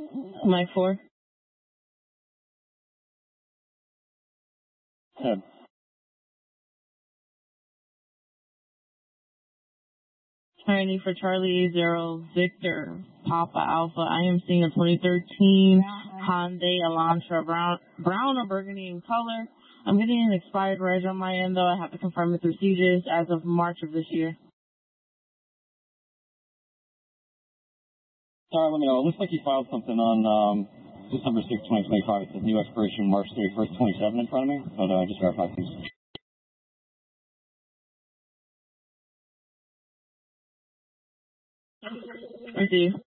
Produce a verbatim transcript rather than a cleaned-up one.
Mike four. Head. Trinity for Charlie Zero Victor Papa Alpha. I am seeing a twenty thirteen Hyundai Elantra brown, brown or burgundy in color. I'm getting an expired reg on my end, though. I have to confirm it through C J S as of March of this year. Sorry, let me know. It looks like you filed something on um, December sixth, twenty twenty-five. It says new expiration March thirty-first, twenty-seven in front of me, but uh, just verify, please. I see.